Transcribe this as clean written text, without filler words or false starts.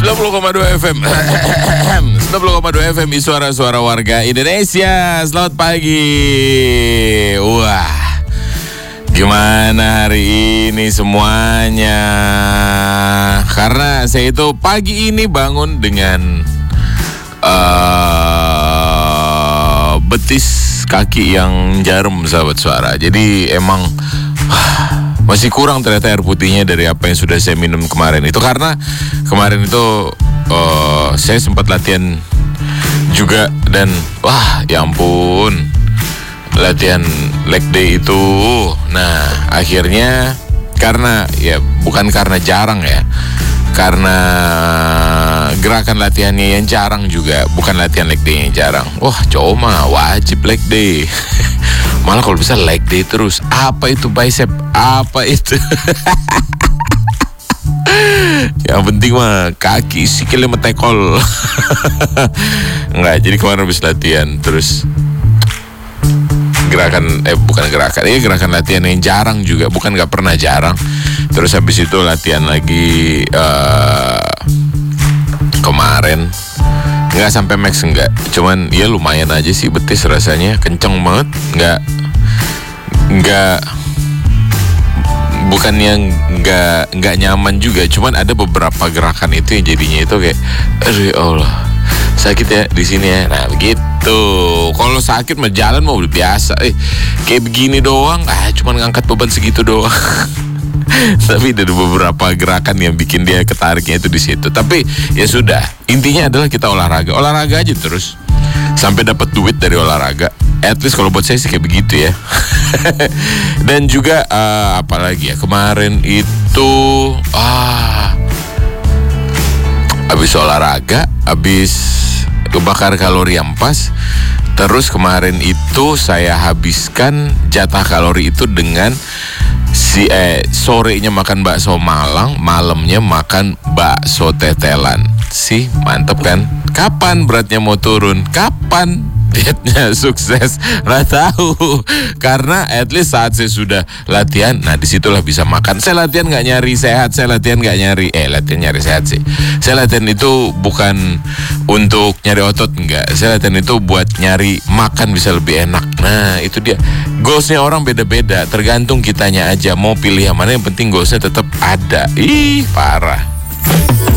90,2 FM 90,2 FM suara-suara warga Indonesia. Selamat pagi. Wah, gimana hari ini semuanya? Karena saya itu pagi ini bangun dengan betis kaki yang jarum, sahabat suara. Jadi emang masih kurang ternyata air putihnya dari apa yang sudah saya minum kemarin. Itu karena kemarin itu saya sempat latihan juga. Dan wah ya ampun, latihan leg day itu. Nah akhirnya karena ya bukan karena jarang ya, karena gerakan latihannya yang jarang juga, bukan latihan leg day yang jarang. Wah cowok mah wajib leg day. Malah kalau bisa leg day terus. Apa itu bicep? Apa itu? Yang penting mah kaki sikilnya metekol. Enggak, jadi kemarin habis latihan terus gerakan gerakan latihan yang jarang juga, bukan nggak pernah jarang. Terus habis itu latihan lagi kemarin nggak sampai max, enggak, cuman ya lumayan aja sih, betis rasanya kenceng banget, nggak bukan yang nggak nyaman juga, cuman ada beberapa gerakan itu yang jadinya itu kayak aduh ya Allah sakit ya di sini ya. Nah begitu. Kalau sakit mah jalan mau udah biasa. Kayak begini doang, cuman ngangkat beban segitu doang. Tapi ada beberapa gerakan yang bikin dia ketariknya itu di situ. Tapi ya sudah, intinya adalah kita olahraga aja terus sampai dapat duit dari olahraga. At least kalau buat saya sih kayak begitu ya. Dan juga apalagi ya, kemarin itu habis olahraga, habis kebakar kalori yang pas. Terus kemarin itu saya habiskan jatah kalori itu dengan sorenya makan bakso Malang, malamnya makan bakso tetelan. Sih mantep kan? Kapan beratnya mau turun? Kapan dietnya sukses? Nggak tahu. Karena at least saat saya sudah latihan, nah disitulah bisa makan. Saya latihan nggak nyari sehat, latihan nyari sehat sih. Saya latihan itu bukan untuk nyari otot, enggak. Saya latihan itu buat nyari makan bisa lebih enak. Nah itu dia. Goalsnya orang beda-beda, tergantung kitanya aja mau pilih yang mana. Yang penting goalsnya tetap ada. Parah.